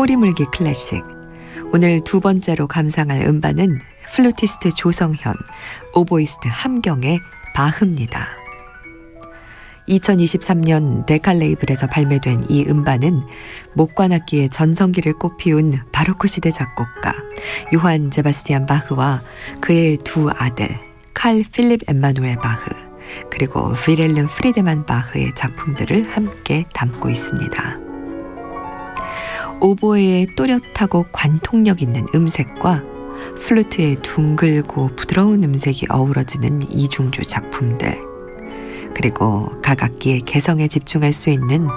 꼬리물기 클래식. 오늘 두 번째로 감상할 음반은 플루티스트 조성현, 오보이스트 함경의 바흐입니다. 2023년 데칼 레이블에서 발매된 이 음반은 목관악기의 전성기를 꽃피운 바로크 시대 작곡가 요한 제바스티안 바흐와 그의 두 아들 칼 필립 엠마누엘 바흐 그리고 윌헬름 프리드만 바흐의 작품들을 함께 담고 있습니다. 오보에의 또렷하고 관통력 있는 음색과 플루트의 둥글고 부드러운 음색이 어우러지는 이중주 작품들, 그리고 각 악기의 개성에 집중할 수 있는